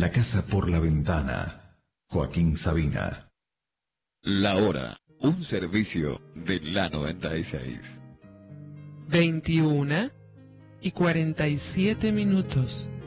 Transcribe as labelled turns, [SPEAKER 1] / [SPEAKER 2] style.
[SPEAKER 1] La casa por la ventana. Joaquín Sabina.
[SPEAKER 2] La hora, un servicio de la 96.
[SPEAKER 3] 21:47.